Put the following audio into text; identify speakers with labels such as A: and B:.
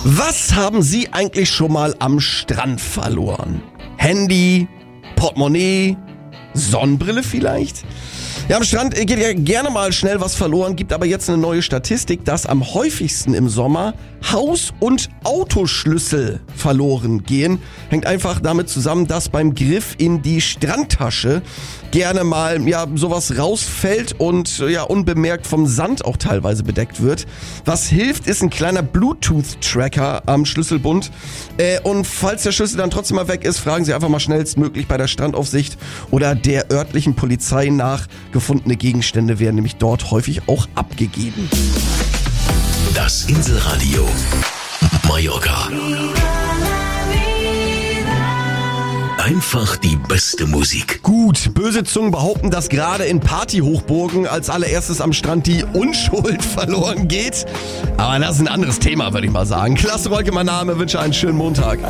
A: Was haben Sie eigentlich schon mal am Strand verloren? Handy, Portemonnaie, Sonnenbrille vielleicht? Ja, am Strand geht ja gerne mal schnell was verloren, gibt aber jetzt eine neue Statistik, dass am häufigsten im Sommer Haus- und Autoschlüssel verloren gehen. Hängt einfach damit zusammen, dass beim Griff in die Strandtasche gerne mal sowas rausfällt und unbemerkt vom Sand auch teilweise bedeckt wird. Was hilft, ist ein kleiner Bluetooth-Tracker am Schlüsselbund. Und falls der Schlüssel dann trotzdem mal weg ist, fragen Sie einfach mal schnellstmöglich bei der Strandaufsicht oder der örtlichen Polizei nach. Gefundene Gegenstände werden nämlich dort häufig auch abgegeben.
B: Das Inselradio Mallorca. Einfach die beste Musik.
A: Gut, böse Zungen behaupten, dass gerade in Partyhochburgen als allererstes am Strand die Unschuld verloren geht. Aber das ist ein anderes Thema, würde ich mal sagen. Klasse Wolke, mein Name, wünsche einen schönen Montag.